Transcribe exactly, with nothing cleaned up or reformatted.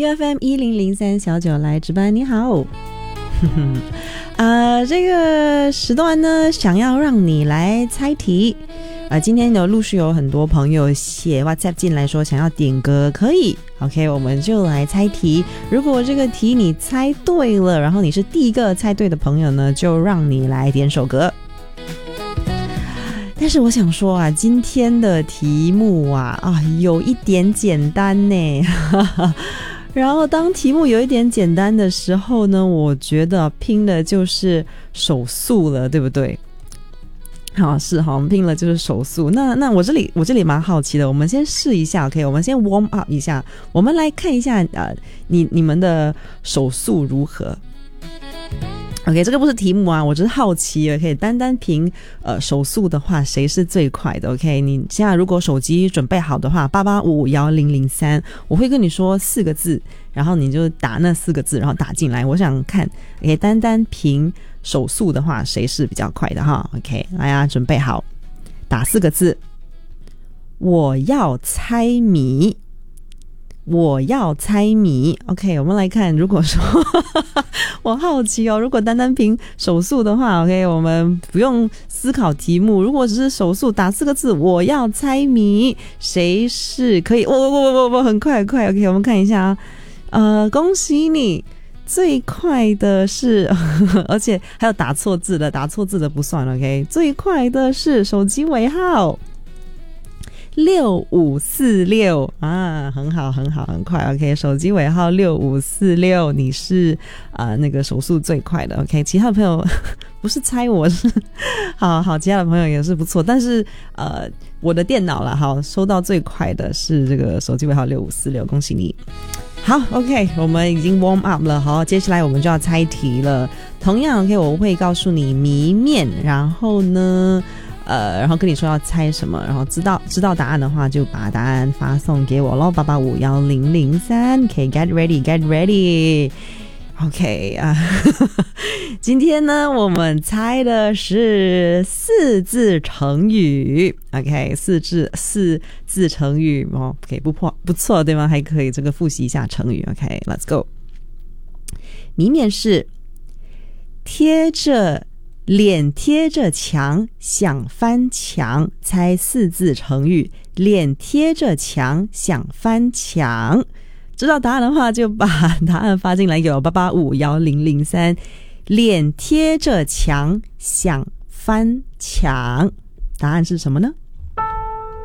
U F M 一零零三小九来值班，你好。呃，这个时段呢，想要让你来猜题。呃，今天有陆续有很多朋友写 WhatsApp 进来说想要点歌，可以 OK， 我们就来猜题。如果这个题你猜对了，然后你是第一个猜对的朋友呢，就让你来点首歌。但是我想说啊，今天的题目啊啊有一点简单呢。然后当题目有一点简单的时候呢，我觉得拼的就是手速了，对不对？好，是好，我们拼了就是手速。那那我这里我这里蛮好奇的，我们先试一下 OK， 我们先 warm up 一下，我们来看一下呃，你你们的手速如何？OK， 这个不是题目啊，我只是好奇 OK， 单单凭呃手速的话，谁是最快的 OK？ 你现在如果手机准备好的话，八八五五一零零三，我会跟你说四个字，然后你就打那四个字，然后打进来。我想看 OK， 单单凭手速的话，谁是比较快的哈 ？OK， 来啊，准备好，打四个字，我要猜谜。我要猜谜 OK， 我们来看，如果说我好奇哦，如果单单凭手速的话 OK， 我们不用思考题目，如果只是手速打四个字我要猜谜，谁是可以我我我我我很快很快 OK， 我们看一下啊，呃，恭喜你，最快的是而且还有打错字的，打错字的不算 OK， 最快的是手机尾号六五四六啊，很好很好很快 OK， 手机尾号六五四六，你是啊、呃、那个手速最快的 OK， 其他的朋友不是猜我是好好，其他的朋友也是不错，但是呃我的电脑啦，好，收到最快的是这个手机尾号六五四六，恭喜你。好 OK， 我们已经 warm up 了，好，接下来我们就要猜题了。同样 OK， 我会告诉你谜面，然后呢呃，然后跟你说要猜什么，然后知道知道答案的话，就把答案发送给我咯，八八五一零零三 OK， get ready get ready OK 啊，今天呢我们猜的是四字成语 OK， 四字四字成语哦 OK， 不错不错对吗？还可以这个复习一下成语 OK let's go。 谜面是贴着脸贴着墙想翻墙，猜四字成语，脸贴着墙想翻墙。知道答案的话就把答案发进来给我，八八五一零零三，脸贴着墙想翻墙，答案是什么呢？